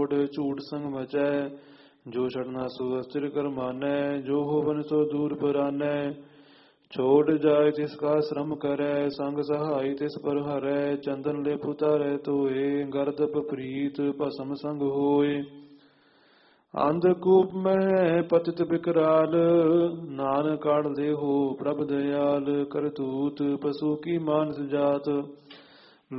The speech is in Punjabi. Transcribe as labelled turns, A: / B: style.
A: ਛੋੜ ਝੂਠ ਸੰਗ ਮਚੈ। ਜੋ ਛੜਨਾ ਸੋ ਅਸਥਿਰ ਕਰ ਮਾਨੈ, ਜੋ ਹੋਵਨ ਸੋ ਦੂਰ ਪਰਾਨੈ। ਛੋੜ ਜਾਇ ਤਿਸ ਕਾ ਸ਼ਰਮ ਕਰੈ, ਸੰਗ ਸਹਾਈ ਤਿਸ ਪਰ ਹਰੈ। ਚੰਦਨ ਲਿਪ ਉਤਾਰੈ ਧੋਏ, ਗਰਦਪ ਪ੍ਰੀਤ ਭਸਮ ਸੰਗ ਹੋਏ। ਅੰਧਕੂਪ ਮਹਿ ਪਤਿਤ ਬਿਕਰਾਲ, ਨਾਨਕ ਕਾਢ ਦੇਹੋ ਪ੍ਰਭ ਦਇਆਲ। ਕਰਤੂਤ ਪਸੂ ਕੀ ਮਾਨਸ ਜਾਤ,